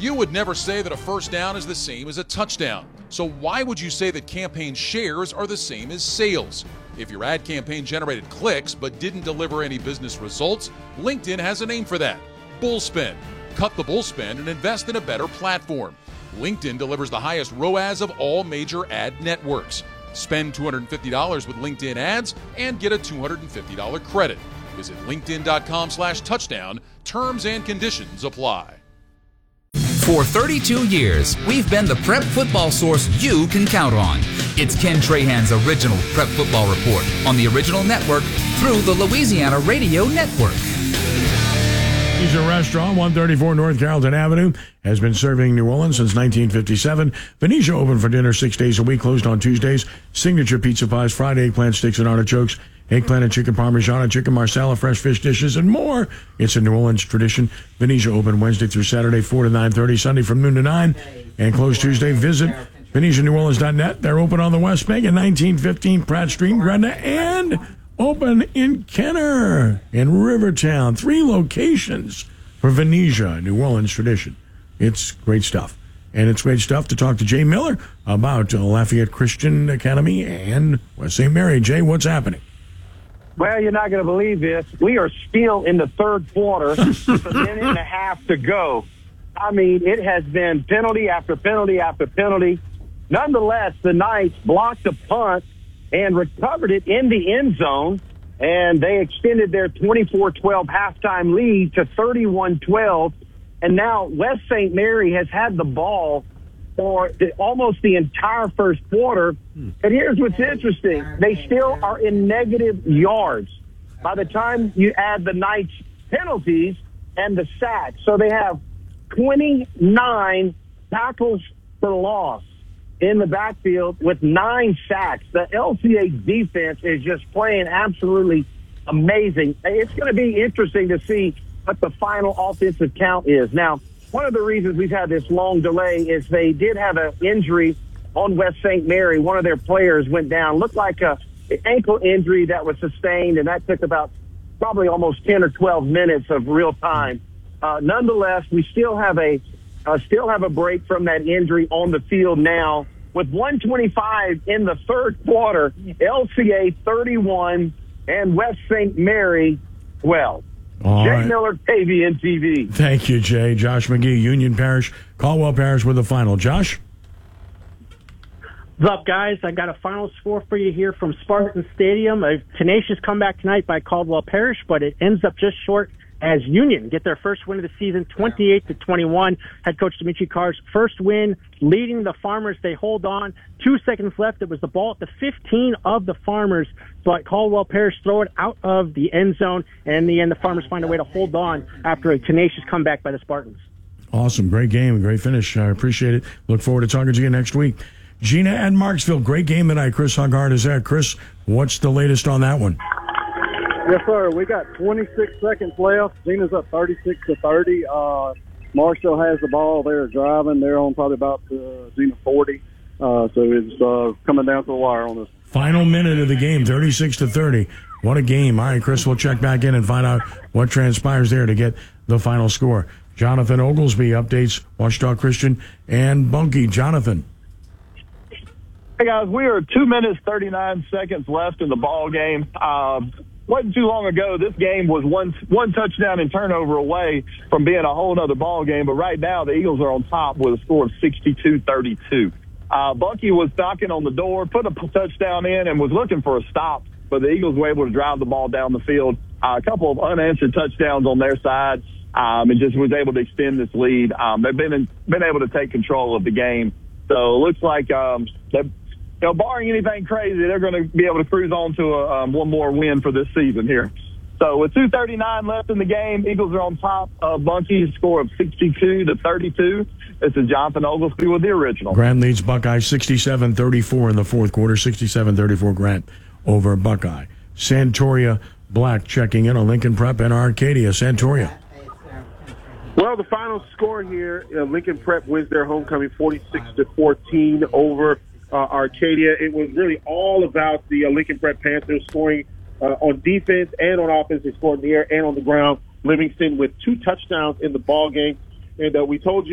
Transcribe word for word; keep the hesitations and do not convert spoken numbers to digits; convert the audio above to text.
You would never say that a first down is the same as a touchdown. So why would you say that campaign shares are the same as sales? If your ad campaign generated clicks but didn't deliver any business results, LinkedIn has a name for that: bullspend. Cut the bullspend and invest in a better platform. LinkedIn delivers the highest R O A S of all major ad networks. Spend two hundred fifty dollars with LinkedIn ads and get a two hundred fifty dollars credit. Visit linkedin.com slash touchdown. Terms and conditions apply. For thirty-two years, we've been the prep football source you can count on. It's Ken Trahan's original Prep Football Report on the original network through the Louisiana Radio Network. Venetia Restaurant, one thirty-four North Carrollton Avenue, has been serving New Orleans since nineteen fifty-seven. Venetia open for dinner six days a week, closed on Tuesdays. Signature pizza pies, fried eggplant sticks and artichokes, eggplant and chicken parmesan, chicken marsala, fresh fish dishes, and more. It's a New Orleans tradition. Venetia open Wednesday through Saturday, four to nine thirty, Sunday from noon to nine, and closed Tuesday. Visit Venetia New Orleans dot net. They're open on the West Bank at nineteen fifteen Pratt Street, Gretna, and open in Kenner in Rivertown. Three locations for Venetia, New Orleans tradition. It's great stuff. And it's great stuff to talk to Jay Miller about uh, Lafayette Christian Academy and West Saint Mary. Jay, what's happening? Well, you're not going to believe this. We are still in the third quarter with a minute and a half to go. I mean, it has been penalty after penalty after penalty. Nonetheless, the Knights blocked a punt and recovered it in the end zone, and they extended their twenty-four twelve halftime lead to thirty-one twelve. And now West Saint Mary has had the ball for the, almost the entire first quarter. And here's what's interesting. They still are in negative yards by the time you add the Knights' penalties and the sacks. So they have twenty-nine tackles for loss in the backfield with nine sacks. The L C A defense is just playing absolutely amazing. It's going to be interesting to see what the final offensive count is. Now, one of the reasons we've had this long delay is they did have an injury on West Saint Mary. One of their players went down. Looked like a an ankle injury that was sustained, and that took about probably almost ten or twelve minutes of real time. Uh, nonetheless, we still have a uh, still have a break from that injury on the field now. With one twenty-five in the third quarter, L C A thirty-one and West Saint Mary twelve. All Jay right. Miller, K V N T V. Thank you, Jay. Josh McGee, Union Parish, Caldwell Parish with the final. Josh? What's up, guys? I got a final score for you here from Spartan Stadium. A tenacious comeback tonight by Caldwell Parish, but it ends up just short as Union get their first win of the season, twenty-eight to twenty-one. Head coach Dimitri Carr's first win, leading the Farmers. They hold on. Two seconds left. It was the ball at the fifteen of the Farmers, but Caldwell Parish throw it out of the end zone, and in the end, the Farmers find a way to hold on after a tenacious comeback by the Spartans. Awesome. Great game. Great finish. I appreciate it. Look forward to talking to you next week. Gina at Marksville. Great game tonight. Chris Huggard is there. Chris, what's the latest on that one? Yes, sir. We got twenty-six seconds left. Zena's up thirty-six to thirty. Uh, Marshall has the ball. They're driving. They're on probably about uh, Zena forty. Uh, so it's uh, coming down to the wire on this. Final minute of the game, thirty-six to thirty. What a game. All right, Chris, we'll check back in and find out what transpires there to get the final score. Jonathan Oglesby updates Ouachita Christian and Bunkie. Jonathan. Hey, guys, we are two minutes, thirty-nine seconds left in the ball game. Um, wasn't too long ago, this game was one one touchdown and turnover away from being a whole other ball game. But right now, the Eagles are on top with a score of sixty-two thirty-two. Uh, Bunkie was knocking on the door, put a touchdown in, and was looking for a stop. But the Eagles were able to drive the ball down the field. Uh, a couple of unanswered touchdowns on their side, um, and just was able to extend this lead. Um, they've been in, been able to take control of the game. So it looks like um, they're You know, barring anything crazy, they're going to be able to cruise on to a, um, one more win for this season here. So with two thirty-nine left in the game, Eagles are on top of Bunkie's score of sixty-two to thirty-two. This is Jonathan Oglesby with the original. Grant leads Buckeye sixty-seven thirty-four in the fourth quarter, sixty-seven thirty-four Grant over Buckeye. Santoria Black checking in on Lincoln Prep and Arcadia. Santoria. Well, the final score here, uh, Lincoln Prep wins their homecoming forty-six to fourteen over Uh, Arcadia. It was really all about the uh, Lincoln Prep Panthers scoring uh, on defense and on offense. They scored in the air and on the ground. Livingston with two touchdowns in the ball game. And uh, we told you